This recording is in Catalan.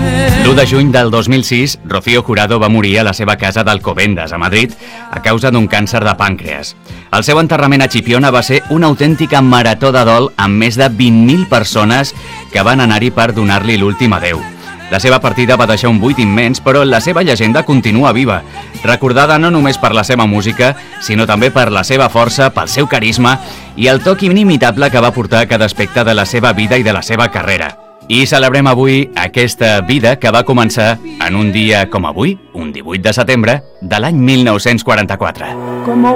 L'1 de juny del 2006, Rocío Jurado va morir a la seva casa d'Alcobendas, a Madrid, a causa d'un càncer de pàncreas. El seu enterrament a Chipiona va ser una autèntica marató de dol amb més de 20.000 persones que van anar-hi per donar-li l'últim adeu. La seva partida va deixar un buit immens, però la seva llegenda continua viva, recordada no només per la seva música, sinó també per la seva força, pel seu carisma i el toc inimitable que va portar a cada aspecte de la seva vida i de la seva carrera. I celebrem avui aquesta vida que va començar en un dia com avui, un 18 de setembre de l'any 1944.